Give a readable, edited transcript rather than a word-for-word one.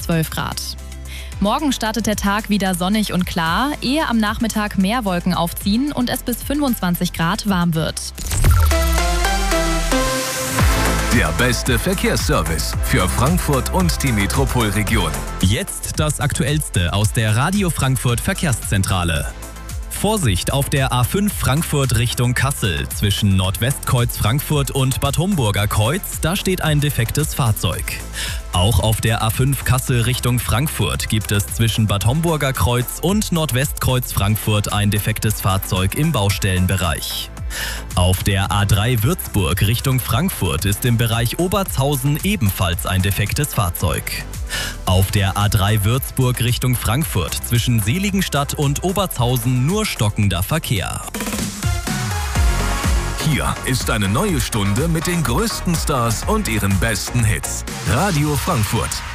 12 Grad. Morgen startet der Tag wieder sonnig und klar, ehe am Nachmittag mehr Wolken aufziehen und es bis 25 Grad warm wird. Der beste Verkehrsservice für Frankfurt und die Metropolregion. Jetzt das Aktuellste aus der Radio Frankfurt Verkehrszentrale. Vorsicht auf der A5 Frankfurt Richtung Kassel. Zwischen Nordwestkreuz Frankfurt und Bad Homburger Kreuz, da steht ein defektes Fahrzeug. Auch auf der A5 Kassel Richtung Frankfurt gibt es zwischen Bad Homburger Kreuz und Nordwestkreuz Frankfurt ein defektes Fahrzeug im Baustellenbereich. Auf der A3 Würzburg Richtung Frankfurt ist im Bereich Obertshausen ebenfalls ein defektes Fahrzeug. Auf der A3 Würzburg Richtung Frankfurt zwischen Seligenstadt und Obertshausen nur stockender Verkehr. Hier ist eine neue Stunde mit den größten Stars und ihren besten Hits. Radio Frankfurt.